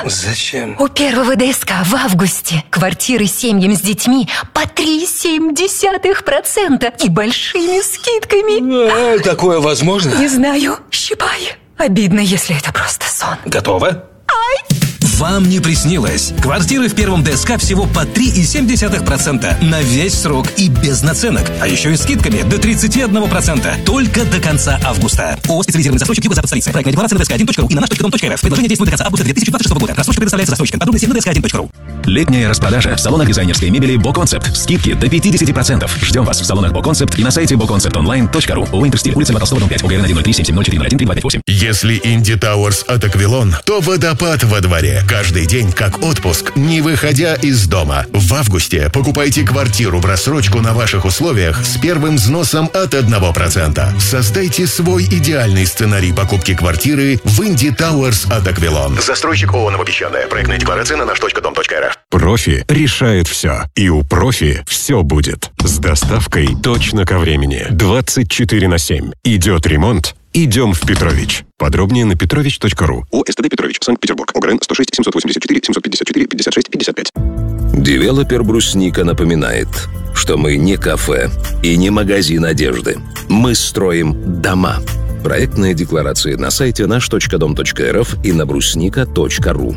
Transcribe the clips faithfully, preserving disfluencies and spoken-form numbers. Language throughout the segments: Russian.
Зачем? У первого ДСК в августе квартиры семьям с детьми по три целых семь десятых процента и большими скидками. А, такое возможно? Не знаю, щипай. Обидно, если это просто сон. Готово? Ай! Вам не приснилось. Квартиры в первом ДСК всего по три целых семь десятых процента на весь срок и без наценок. А еще и скидками до тридцать один процент. Только до конца августа. ООО «Специализированный застройщик Юго-Запад столицы». Проектная декларация на дэ эс ка один точка ру и на наш точка дом точка эр эф. Предложение действует до конца августа две тысячи двадцать шестого года. Рассрочка предоставляется застройщикам. Подробности на дэ эс ка один точка ру. Летняя распродажа в салонах дизайнерской мебели «Боконцепт». Скидки до пятьдесят процентов. Ждем вас в салонах «Боконцепт» и на сайте боконцепт онлайн точка ру. ООО «Интерстиль», улица Льва Толстого, дом пять, ОГРН один ноль три семь семь ноль четыре ноль один три два пять восемь. Если Инди Тауэрс от Аквилон, то водопад во дворе. Каждый день как отпуск, не выходя из дома. В августе покупайте квартиру в рассрочку на ваших условиях с первым взносом от одного процента. Создайте свой идеальный сценарий покупки квартиры в Инди Тауэрс от Аквилон. Застройщик ООО «Новобещанная». Проектная декларация на наш точка дом точка эр эф. Профи решает все. И у Профи все будет. С доставкой точно ко времени. двадцать четыре на семь. Идет ремонт. Идем в Петрович. Подробнее на петрович точка ру. ООО «СТД Петрович», Санкт-Петербург. ОГРН сто шесть семьсот восемьдесят четыре семьсот пятьдесят четыре пятьдесят шесть пятьдесят пять. Девелопер «Брусника» напоминает, что мы не кафе и не магазин одежды. Мы строим дома. Проектные декларации на сайте наш точка дом точка эр эф и на брусника точка ру.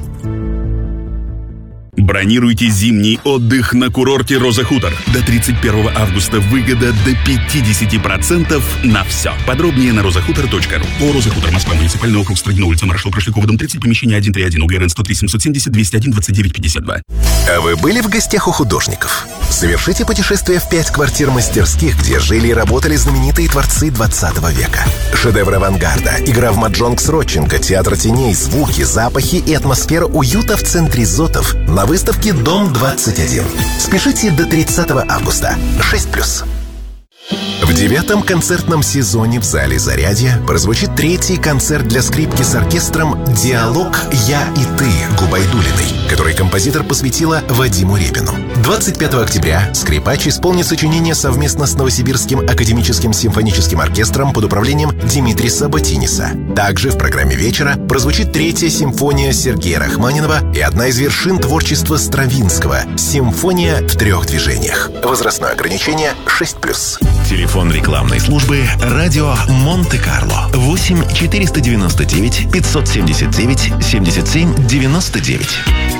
Бронируйте зимний отдых на курорте «Роза Хутор». До тридцать первого августа выгода до пятьдесят процентов на все. Подробнее на роза хутор точка ру. О, «Роза Хутор», Москва, муниципальный округ, Строгино, улица маршала Прошлякова, дом тридцать, помещение один тридцать один, УГРН сто три семьсот семьдесят двести один двадцать девять пятьдесят два. А вы были в гостях у художников? Совершите путешествие в пять квартир-мастерских, где жили и работали знаменитые творцы двадцатого века. Шедевры авангарда, игра в маджонг с Родченко, театр теней, звуки, запахи и атмосфера уюта в центре Зотов на выставке «Дом двадцать один». Спешите до тридцатого августа. шесть плюс. В девятом концертном сезоне в зале «Зарядье» прозвучит третий концерт для скрипки с оркестром «Диалог «Я и ты» Губайдулиной, который композитор посвятила Вадиму Репину. двадцать пятого октября скрипач исполнит сочинение совместно с Новосибирским академическим симфоническим оркестром под управлением Димитриса Ботиниса. Также в программе вечера прозвучит третья симфония Сергея Рахманинова и одна из вершин творчества Стравинского — «Симфония в трех движениях». Возрастное ограничение шесть плюс. Телефон рекламной службы «Радио Монте-Карло» восемь четыреста девяносто девять пятьсот семьдесят девять семьдесят семь девяносто девять.